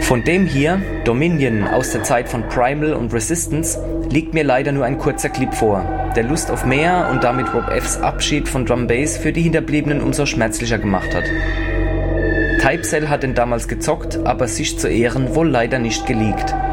Von dem hier, Dominion aus der Zeit von Primal und Resistance, liegt mir leider nur ein kurzer Clip vor, der Lust auf mehr und damit Rob F's Abschied von Drum Bass für die Hinterbliebenen umso schmerzlicher gemacht hat. Typecell hat den damals gezockt, aber sich zu Ehren wohl leider nicht geleakt.